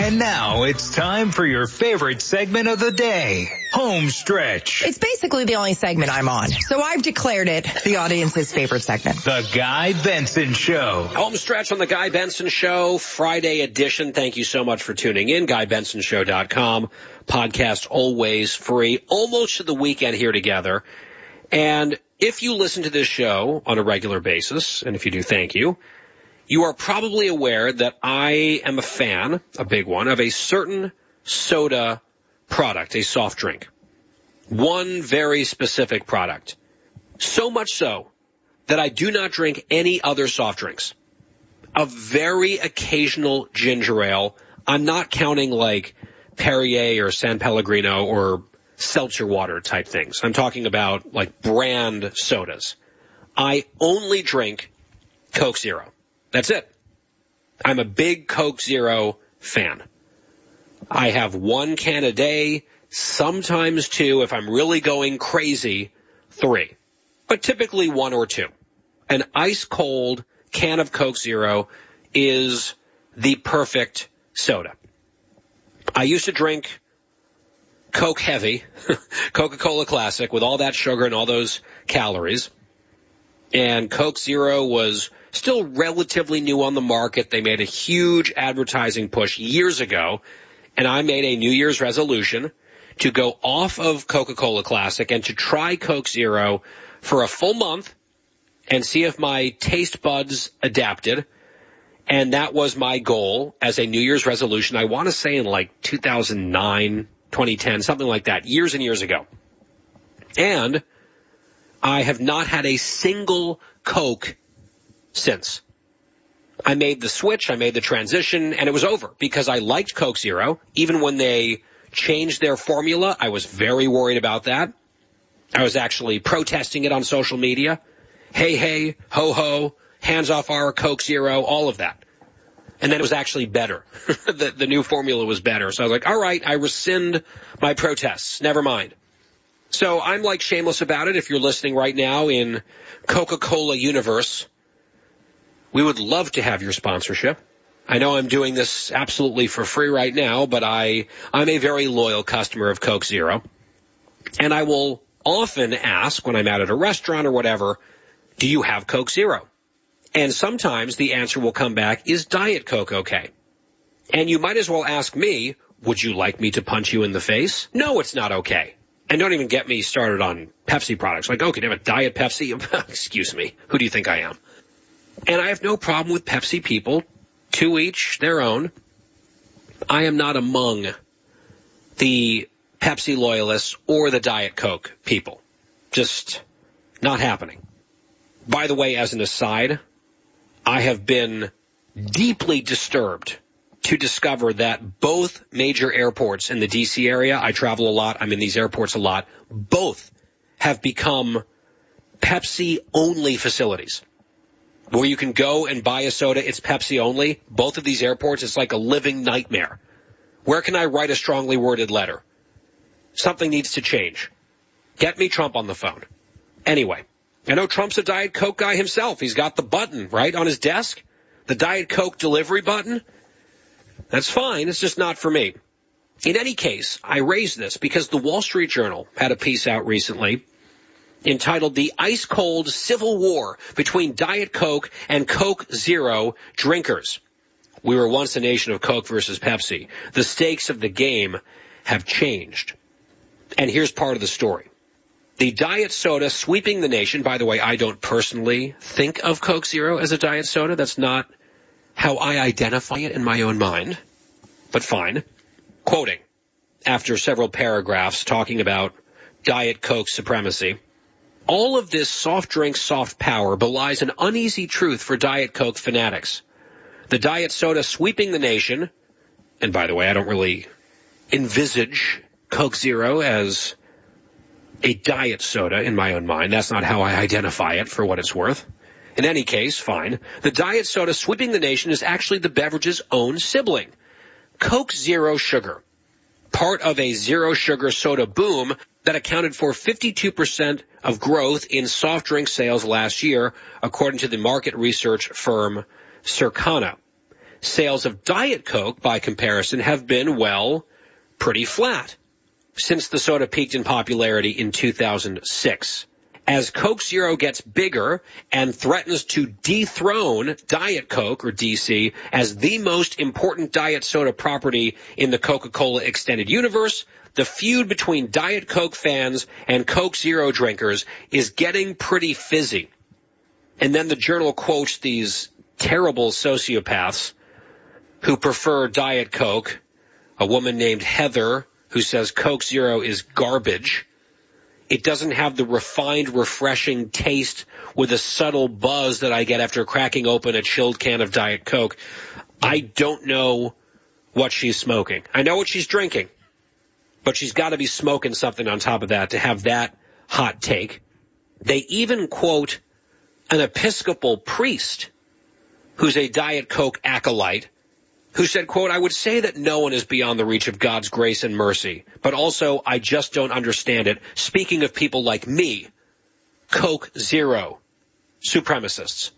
And now it's time for your favorite segment of the day, Home Stretch. It's basically the only segment I'm on, so I've declared it the audience's favorite segment. The Guy Benson Show. Home Stretch on the Guy Benson Show, Friday edition. Thank you so much for tuning in. GuyBensonShow.com. Podcast always free. Almost to the weekend here together. And if you listen to this show on a regular basis, and if you do, thank you, you are probably aware that I am a fan, a big one, of a certain soda product, a soft drink. One very specific product. So much so that I do not drink any other soft drinks. A very occasional ginger ale. I'm not counting like Perrier or San Pellegrino or seltzer water type things. I'm talking about like brand sodas. I only drink Coke Zero. That's it. I'm a big Coke Zero fan. I have 1 can a day, sometimes 2. If I'm really going crazy, 3. But typically 1 or 2. An ice-cold can of Coke Zero is the perfect soda. I used to drink Coke Heavy, Coca-Cola Classic, with all that sugar and all those calories. And Coke Zero was still relatively new on the market. They made a huge advertising push years ago, and I made a New Year's resolution to go off of Coca-Cola Classic and to try Coke Zero for a full month and see if my taste buds adapted. And that was my goal as a New Year's resolution. I want to say in like 2009, 2010, something like that, years and years ago. And I have not had a single Coke since. I made the switch, I made the transition, and it was over because I liked Coke Zero. Even when they changed their formula, I was very worried about that. I was actually protesting it on social media. Hey, hey, ho, ho, hands off our Coke Zero, all of that. And then it was actually better. the new formula was better. So I was like, all right, I rescind my protests. Never mind. So I'm like shameless about it. If you're listening right now in Coca-Cola universe, we would love to have your sponsorship. I know I'm doing this absolutely for free right now, but I'm a very loyal customer of Coke Zero. And I will often ask when I'm out at a restaurant or whatever, do you have Coke Zero? And sometimes the answer will come back, is Diet Coke okay? And you might as well ask me, would you like me to punch you in the face? No, it's not okay. And don't even get me started on Pepsi products. Like, oh, can you have a Diet Pepsi? Excuse me. Who do you think I am? And I have no problem with Pepsi people. To each their own. I am not among the Pepsi loyalists or the Diet Coke people. Just not happening. By the way, as an aside, I have been deeply disturbed to discover that both major airports in the D.C. area, I travel a lot, I'm in these airports a lot, both have become Pepsi-only facilities. Where you can go and buy a soda, it's Pepsi only. Both of these airports, it's like a living nightmare. Where can I write a strongly worded letter? Something needs to change. Get me Trump on the phone. Anyway, I know Trump's a Diet Coke guy himself. He's got the button, right, on his desk. The Diet Coke delivery button. That's fine. It's just not for me. In any case, I raised this because the Wall Street Journal had a piece out recently entitled The Ice-Cold Civil War Between Diet Coke and Coke Zero Drinkers. We were once a nation of Coke versus Pepsi. The stakes of the game have changed. And here's part of the story. The diet soda sweeping the nation. By the way, I don't personally think of Coke Zero as a diet soda. That's not how I identify it in my own mind. But fine. Quoting, after several paragraphs talking about Diet Coke supremacy, all of this soft drink soft power belies an uneasy truth for Diet Coke fanatics. The diet soda sweeping the nation, and by the way, I don't really envisage Coke Zero as a diet soda in my own mind. That's not how I identify it, for what it's worth. In any case, fine. The diet soda sweeping the nation is actually the beverage's own sibling, Coke Zero Sugar, part of a zero-sugar soda boom that accounted for 52% of growth in soft drink sales last year, according to the market research firm Circana. Sales of Diet Coke, by comparison, have been, well, pretty flat since the soda peaked in popularity in 2006. As Coke Zero gets bigger and threatens to dethrone Diet Coke, or DC, as the most important diet soda property in the Coca-Cola extended universe, the feud between Diet Coke fans and Coke Zero drinkers is getting pretty fizzy. And then the journal quotes these terrible sociopaths who prefer Diet Coke, a woman named Heather who says Coke Zero is garbage. It doesn't have the refined, refreshing taste with a subtle buzz that I get after cracking open a chilled can of Diet Coke. I don't know what she's smoking. I know what she's drinking, but she's got to be smoking something on top of that to have that hot take. They even quote an Episcopal priest who's a Diet Coke acolyte, who said, quote, "I would say that no one is beyond the reach of God's grace and mercy, but also I just don't understand it. Speaking of people like me, Coke Zero supremacists."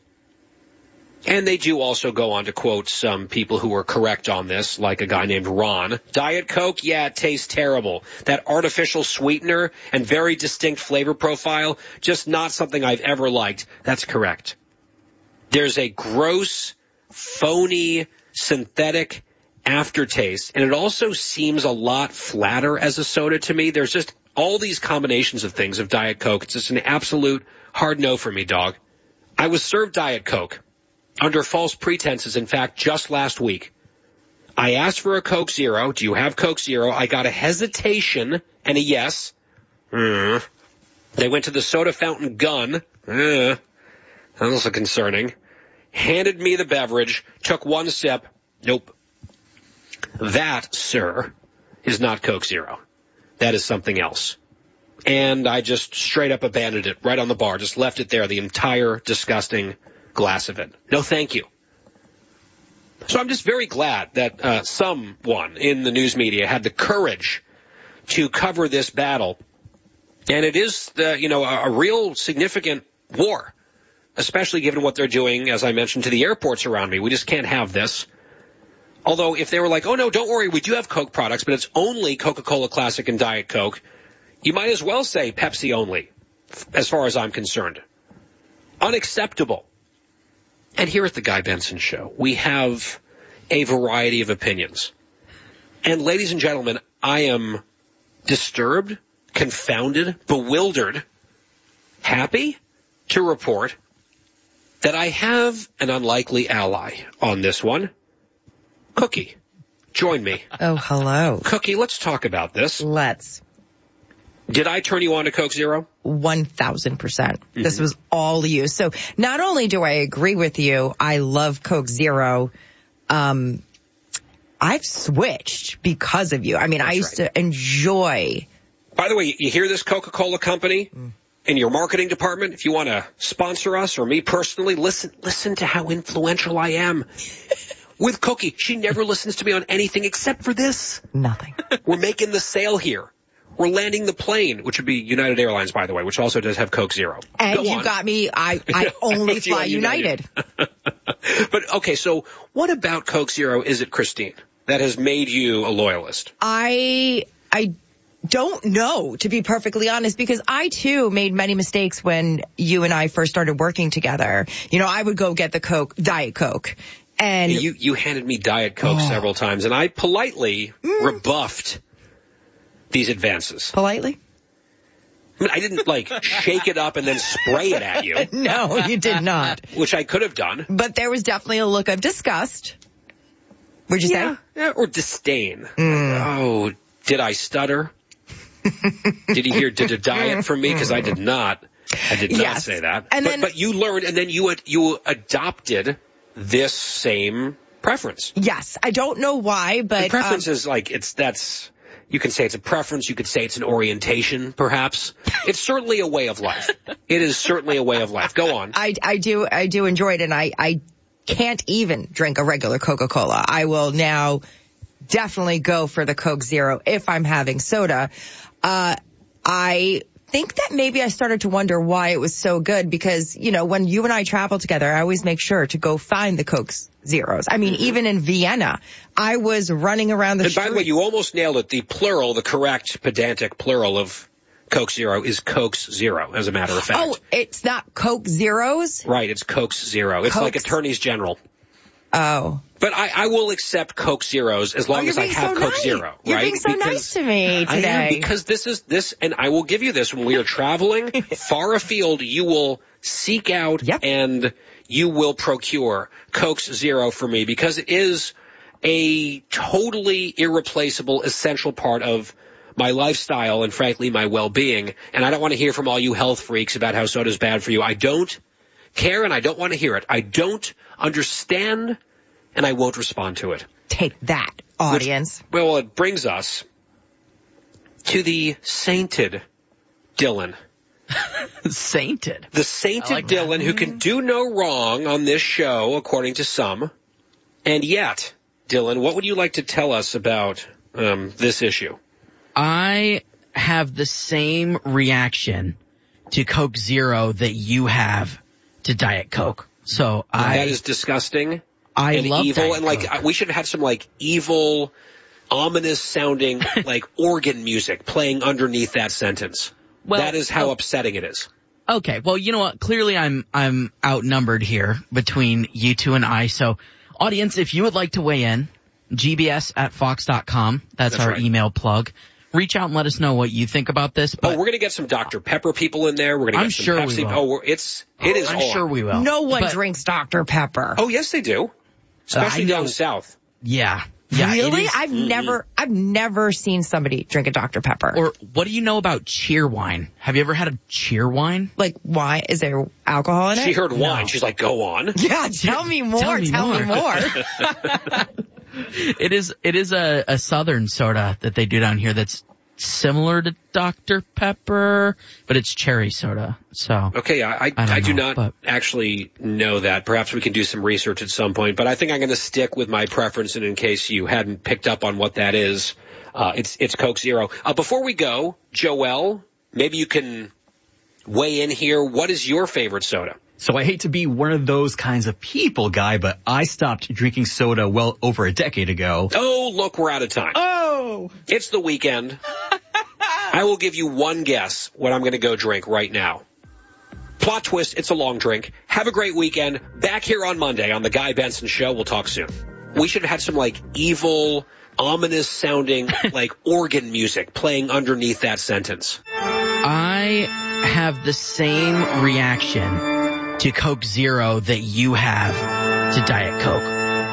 And they do also go on to quote some people who were correct on this, like a guy named Ron. Diet Coke, yeah, it tastes terrible. That artificial sweetener and very distinct flavor profile, just not something I've ever liked. That's correct. There's a gross, phony, synthetic aftertaste, and it also seems a lot flatter as a soda to me. There's just all these combinations of things of Diet Coke. It's just an absolute hard no for me, dog. I was served Diet Coke under false pretenses, in fact, just last week. I asked for a Coke Zero. Do you have Coke Zero? I got a hesitation and a yes. They went to the soda fountain gun. That was concerning. Handed me the beverage, took one sip. Nope. That, sir, is not Coke Zero. That is something else. And I just straight up abandoned it right on the bar, just left it there, the entire disgusting glass of it. No, thank you. So I'm just very glad that someone in the news media had the courage to cover this battle. And it is, a real significant war, especially given what they're doing, as I mentioned, to the airports around me. We just can't have this. Although if they were like, oh, no, don't worry, we do have Coke products, but it's only Coca-Cola Classic and Diet Coke, you might as well say Pepsi only, as far as I'm concerned. Unacceptable. And here at the Guy Benson Show, we have a variety of opinions. And ladies and gentlemen, I am disturbed, confounded, bewildered, happy to report that I have an unlikely ally on this one. Cookie, join me. Oh, hello. Cookie, let's talk about this. Let's. Did I turn you on to Coke Zero? 1,000%. This was all you. So not only do I agree with you, I love Coke Zero. I've switched because of you. I mean, that's I used to enjoy. By the way, you hear this Coca-Cola company in your marketing department? If you want to sponsor us or me personally, listen to how influential I am. With Cookie, she never listens to me on anything except for this. Nothing. We're making the sale here. We're landing the plane, which would be United Airlines, by the way, which also does have Coke Zero. And you got me, I only fly United. But, okay, so what about Coke Zero is it, Christine, that has made you a loyalist? I don't know, to be perfectly honest, because I, too, made many mistakes when you and I first started working together. You know, I would go get the Diet Coke. And you handed me Diet Coke several times, and I politely rebuffed these advances. Politely? I mean, I didn't, shake it up and then spray it at you. No, you did not. Which I could have done. But there was definitely a look of disgust. Would you say? Yeah, or disdain. Oh, did I stutter? Did he hear, did a diet from me? Because I did not. I did not say that. And but you learned, and then you adopted this same preference. Yes. I don't know why, but... The preference is you can say it's a preference. You could say it's an orientation, perhaps. It's certainly a way of life. It is certainly a way of life. Go on. I do enjoy it, and I can't even drink a regular Coca-Cola. I will now definitely go for the Coke Zero if I'm having soda. I think that maybe I started to wonder why it was so good because, you know, when you and I travel together, I always make sure to go find the Coke Zeros. I mean, even in Vienna, I was running around the street. And by the way, you almost nailed it. The plural, the correct pedantic plural of Coke Zero is Coke's Zero, as a matter of fact. Oh, it's not Coke Zeros? Right, it's Coke's Zero. It's like attorneys general. Oh. But I will accept Coke Zeros as long as I have Coke Zero. You're right? being so nice to me today. I am, because this, and I will give you this, when we are traveling far afield, you will seek out and you will procure Coke's Zero for me because it is a totally irreplaceable, essential part of my lifestyle and, frankly, my well-being. And I don't want to hear from all you health freaks about how soda's bad for you. I don't care and I don't want to hear it. I don't understand and I won't respond to it. Take that, audience. Well, it brings us to the sainted Dylan. Sainted? The sainted Dylan who can do no wrong on this show, according to some. And yet, Dylan, what would you like to tell us about this issue? I have the same reaction to Coke Zero that you have to Diet Coke. So that is disgusting. I love evil, Diet and like Coke. we should have had some like evil, ominous sounding like organ music playing underneath that sentence. Well, that is how upsetting it is. Okay, well, you know what? Clearly, I'm outnumbered here between you two and I. So, audience, if you would like to weigh in, gbs@fox.com. That's our email plug. Reach out and let us know what you think about this. But we're going to get some Dr. Pepper people in there. We're going to get some Pepsi. We will. It is I'm sure we will. No one drinks Dr. Pepper. Oh, yes, they do. Especially down south. Yeah. Really? I've never seen somebody drink a Dr. Pepper. Or what do you know about cheer wine? Have you ever had a cheer wine? Like wine? Is there alcohol in it? She heard wine. No. She's like, go on. Yeah, tell me more. Tell me more. It is a southern soda that they do down here that's similar to Dr. Pepper, but it's cherry soda. So okay, I do not actually know that. Perhaps we can do some research at some point, but I think I'm going to stick with my preference, and in case you hadn't picked up on what that is, it's Coke Zero. Before we go, Joel, maybe you can weigh in here. What is your favorite soda? So I hate to be one of those kinds of people, Guy, but I stopped drinking soda well over a decade ago. Oh, look, we're out of time. Oh! It's the weekend. I will give you one guess what I'm going to go drink right now. Plot twist, it's a long drink. Have a great weekend. Back here on Monday on The Guy Benson Show. We'll talk soon. We should have had some, like, evil, ominous sounding, like, organ music playing underneath that sentence. I have the same reaction to Coke Zero that you have to Diet Coke.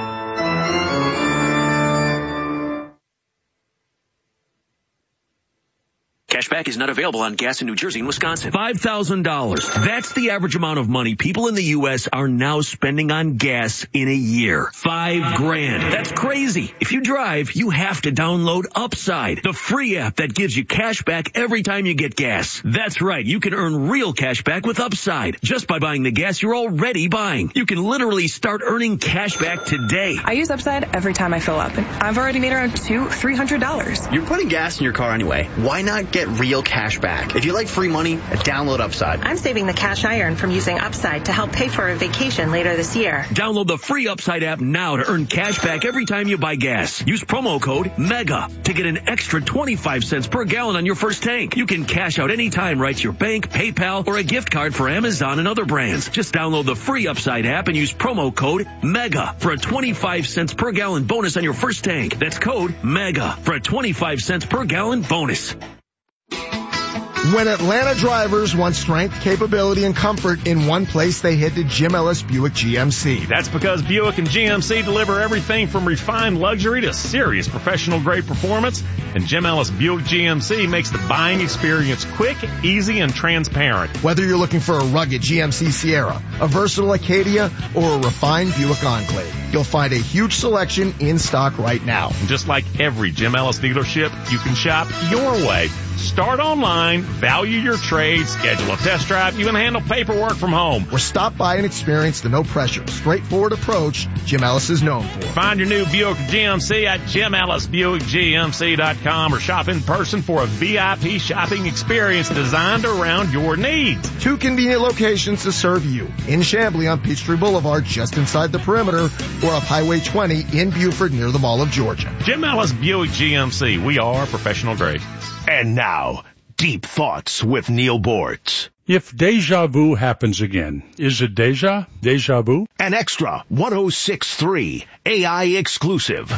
Cashback is not available on gas in New Jersey and Wisconsin. $5,000. That's the average amount of money people in the U.S. are now spending on gas in a year. $5,000. That's crazy. If you drive, you have to download Upside, the free app that gives you cash back every time you get gas. That's right. You can earn real cash back with Upside just by buying the gas you're already buying. You can literally start earning cash back today. I use Upside every time I fill up, and I've already made around $200-$300. You're putting gas in your car anyway. Why not get real cash back? If you like free money, download Upside. I'm saving the cash I earn from using Upside to help pay for a vacation later this year. Download the free Upside app now to earn cash back every time you buy gas. Use promo code MEGA to get an extra 25 cents per gallon on your first tank. You can cash out anytime right to your bank, PayPal, or a gift card for Amazon and other brands. Just download the free Upside app and use promo code MEGA for a 25 cents per gallon bonus on your first tank. That's code MEGA for a 25 cents per gallon bonus. When Atlanta drivers want strength, capability, and comfort in one place, they head to Jim Ellis Buick GMC. That's because Buick and GMC deliver everything from refined luxury to serious professional-grade performance, and Jim Ellis Buick GMC makes the buying experience quick, easy, and transparent. Whether you're looking for a rugged GMC Sierra, a versatile Acadia, or a refined Buick Enclave, you'll find a huge selection in stock right now. And just like every Jim Ellis dealership, you can shop your way. Start online, value your trade, schedule a test drive, even handle paperwork from home. Or stop by and experience the no-pressure, straightforward approach Jim Ellis is known for. Find your new Buick GMC at JimEllisBuickGMC.com or shop in person for a VIP shopping experience designed around your needs. 2 convenient locations to serve you. In Chamblee on Peachtree Boulevard, just inside the perimeter, or up Highway 20 in Buford near the Mall of Georgia. Jim Ellis Buick GMC. We are professional grade. And now, Deep Thoughts with Neil Bortz. If deja vu happens again, is it deja vu? An extra 106.3 AI exclusive.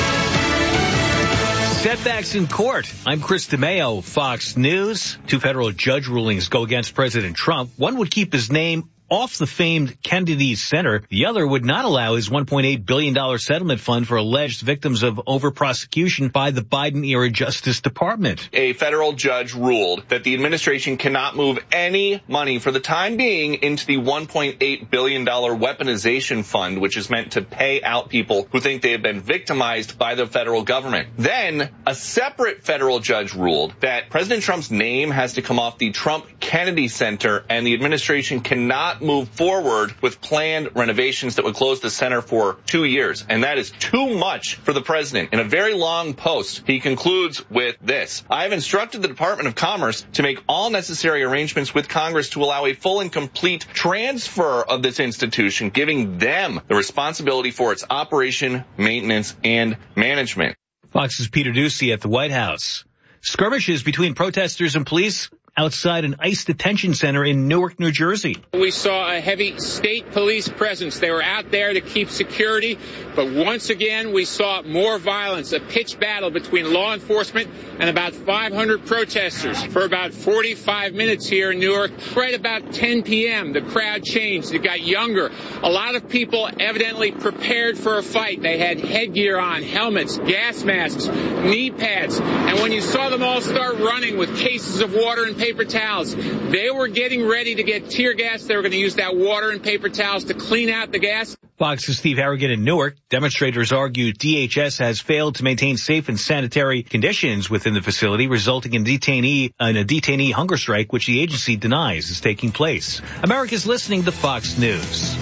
Setbacks in court. I'm Chris DeMeo, Fox News. 2 federal judge rulings go against President Trump. One would keep his name off the famed Kennedy Center. The other would not allow his $1.8 billion settlement fund for alleged victims of over-prosecution by the Biden-era Justice Department. A federal judge ruled that the administration cannot move any money for the time being into the $1.8 billion weaponization fund, which is meant to pay out people who think they have been victimized by the federal government. Then a separate federal judge ruled that President Trump's name has to come off the Trump Kennedy Center, and the administration cannot move forward with planned renovations that would close the center for 2 years. And that is too much for the president. In a very long post, he concludes with this: I have instructed the Department of Commerce to make all necessary arrangements with Congress to allow a full and complete transfer of this institution, giving them the responsibility for its operation, maintenance, and management. Fox's Peter Doocy at the White House. Skirmishes between protesters and police outside an ICE detention center in Newark, New Jersey. We saw a heavy state police presence. They were out there to keep security, but once again we saw more violence, a pitched battle between law enforcement and about 500 protesters for about 45 minutes here in Newark. Right about 10 p.m., the crowd changed. It got younger. A lot of people evidently prepared for a fight. They had headgear on, helmets, gas masks, knee pads, and when you saw them all start running with cases of water and paper towels, they were getting ready to get tear gas. They were going to use that water and paper towels to clean out the gas. Fox's Steve Harrigan in Newark. Demonstrators argue DHS has failed to maintain safe and sanitary conditions within the facility, resulting in a detainee hunger strike, which the agency denies is taking place. America's listening to Fox News.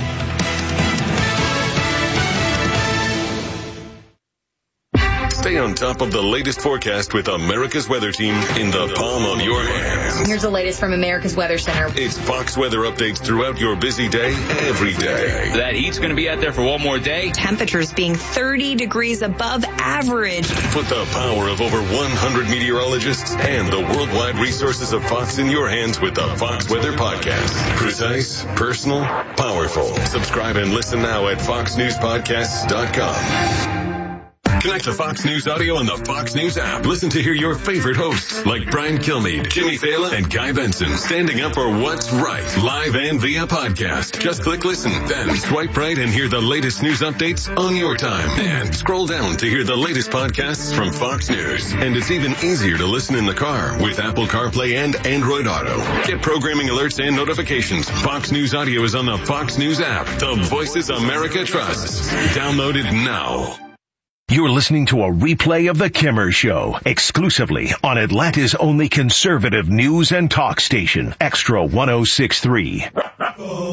Stay on top of the latest forecast with America's Weather Team in the palm of your hands. Here's the latest from America's Weather Center. It's Fox weather updates throughout your busy day, every day. That heat's going to be out there for one more day. Temperatures being 30 degrees above average. Put the power of over 100 meteorologists and the worldwide resources of Fox in your hands with the Fox Weather Podcast. Precise, personal, powerful. Subscribe and listen now at foxnewspodcasts.com. Connect to Fox News Audio on the Fox News app. Listen to hear your favorite hosts like Brian Kilmeade, Jimmy Fallon, and Guy Benson standing up for what's right, live and via podcast. Just click listen, then swipe right and hear the latest news updates on your time. And scroll down to hear the latest podcasts from Fox News. And it's even easier to listen in the car with Apple CarPlay and Android Auto. Get programming alerts and notifications. Fox News Audio is on the Fox News app. The voices America trusts. Download it now. You're listening to a replay of The Kimmer Show, exclusively on Atlanta's only conservative news and talk station, Extra 106.3.